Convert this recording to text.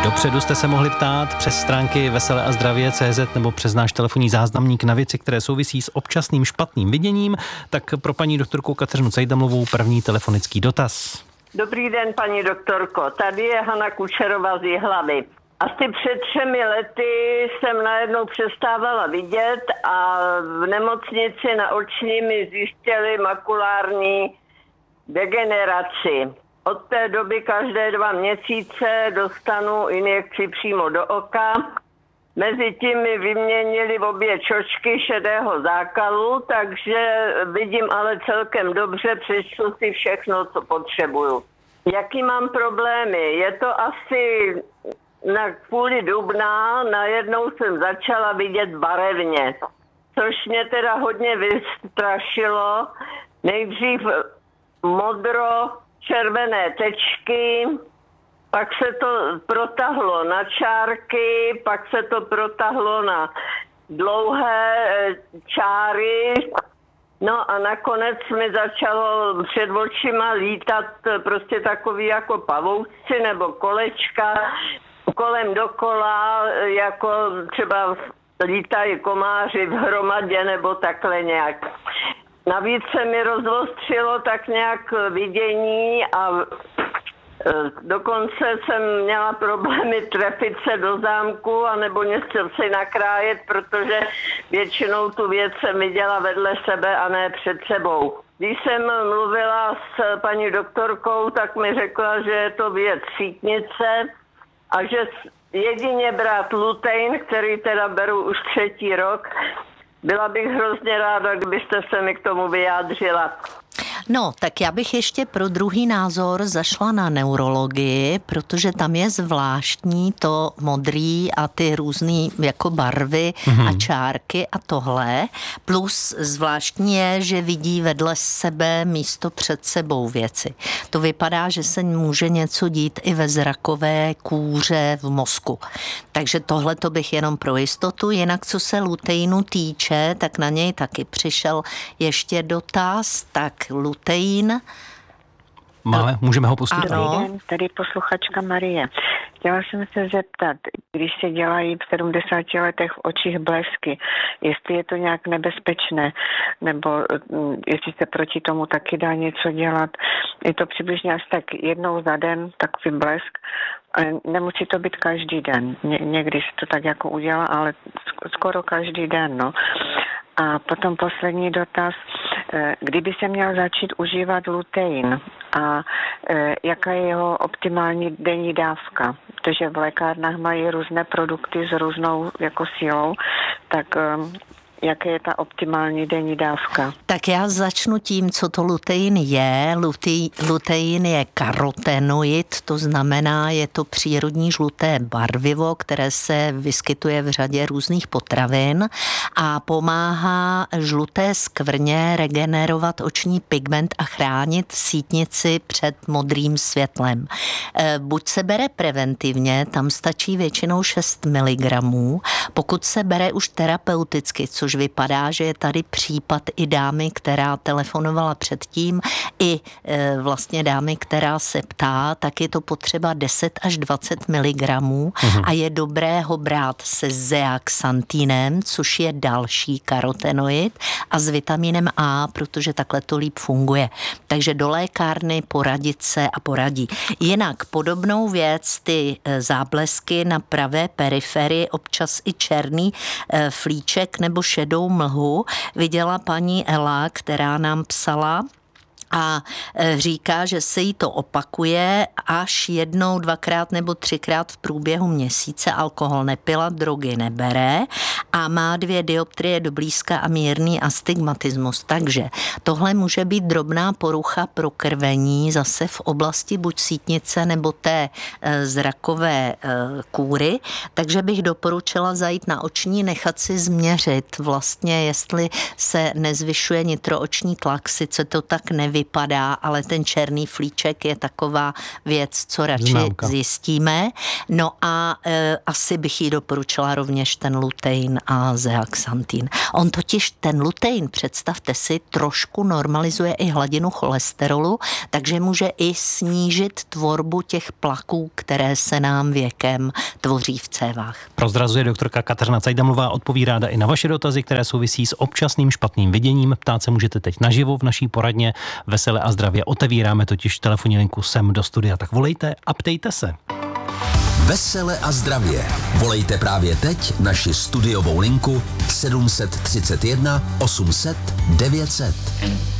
Dopředu jste se mohli ptát přes stránky veseleazdravě.cz nebo přes náš telefonní záznamník na věci, které souvisí s občasným špatným viděním. Tak pro paní doktorku Kateřinu Cajdamovou první telefonický dotaz. Dobrý den, paní doktorko. Tady je Hana Kučerová z Jihlavy. Asi před 3 lety jsem najednou přestávala vidět a v nemocnici na oční mi zjistili makulární degeneraci. Od té doby každé 2 měsíce dostanu injekci přímo do oka. Mezitím mi vyměnili obě čočky šedého zákalu, takže vidím ale celkem dobře, přečtu si všechno, co potřebuju. Jaký mám problémy? Je to asi na kvůli dubna, najednou jsem začala vidět barevně, což mě teda hodně vystrašilo. Nejdřív modro-červené tečky, pak se to protahlo na čárky, pak se to protahlo na dlouhé čáry. No a nakonec mi začalo před očima lítat prostě takový jako pavousci nebo kolečka kolem dokola, jako třeba lítají komáři v hromadě nebo takhle nějak. Navíc se mi rozostřilo tak nějak vidění a dokonce jsem měla problémy trefit se do zámku anebo něco si nakrájet, protože většinou tu věc jsem viděla vedle sebe a ne před sebou. Když jsem mluvila s paní doktorkou, tak mi řekla, že je to věc sítnice a že jedině brát lutein, který teda beru už 3. rok. Byla bych hrozně ráda, kdybyste se mi k tomu vyjádřila. No, tak já bych ještě pro druhý názor zašla na neurologii, protože tam je zvláštní to modrý a ty různý jako barvy a čárky a tohle. Plus zvláštní je, že vidí vedle sebe místo před sebou věci. To vypadá, že se může něco dít i ve zrakové kůře v mozku. Takže tohle to bych jenom pro jistotu. Jinak co se luteinu týče, tak na něj taky přišel ještě dotaz. Tak lutein. Můžeme ho pustit. Dobrý den, tady posluchačka Marie. Chtěla jsem se zeptat, když se dělají v 70 letech v očích blesky, jestli je to nějak nebezpečné, nebo jestli se proti tomu taky dá něco dělat. Je to přibližně asi tak 1 za den, takový blesk. Nemusí to být každý den. Někdy se to tak jako udělá, ale skoro každý den, no. A potom poslední dotaz, kdyby se měl začít užívat lutein a jaká je jeho optimální denní dávka, protože v lékárnách mají různé produkty s různou jako sílou, tak jaká je ta optimální denní dávka? Tak já začnu tím, co to lutein je. Lutein je karotenoid, to znamená, je to přírodní žluté barvivo, které se vyskytuje v řadě různých potravin a pomáhá žluté skvrně regenerovat oční pigment a chránit sítnici před modrým světlem. Buď se bere preventivně, tam stačí většinou 6 mg, pokud se bere už terapeuticky, což vypadá, že je tady případ i dámy, která telefonovala předtím, i vlastně dámy, která se ptá, tak je to potřeba 10 až 20 mg a je dobré ho brát se zeaxanthinem, což je další karotenoid a s vitaminem A, protože takhle to líp funguje. Takže do lékárny poradit se a poradí. Jinak podobnou věc, ty záblesky na pravé periferii, občas i černý flíček nebo šedou mlhu, viděla paní Ela, která nám psala a říká, že se jí to opakuje až 1, 2krát nebo 3krát v průběhu měsíce. Alkohol nepila, drogy nebere a má 2 dioptrie do blízka a mírný astigmatismus. Takže tohle může být drobná porucha prokrvení zase v oblasti buď sítnice nebo té zrakové kůry. Takže bych doporučila zajít na oční, nechat si změřit vlastně, jestli se nezvyšuje nitrooční tlak, sice to tak nevypadá, vypadá, ale ten černý flíček je taková věc, co radši Známka. zjistíme. No a asi bych jí doporučila rovněž ten lutein a zeaxanthin. On totiž ten lutein, představte si, trošku normalizuje i hladinu cholesterolu, takže může i snížit tvorbu těch plaků, které se nám věkem tvoří v cévách. Prozrazuje doktorka Kateřina Cajdamlová, odpoví ráda i na vaše dotazy, které souvisí s občasným špatným viděním. Ptát se můžete teď naživo v naší poradně Vesele a zdravě. Otevíráme totiž telefonní linku sem do studia, tak volejte a ptejte se. Vesele a zdravě. Volejte právě teď naši studiovou linku 731 800 900.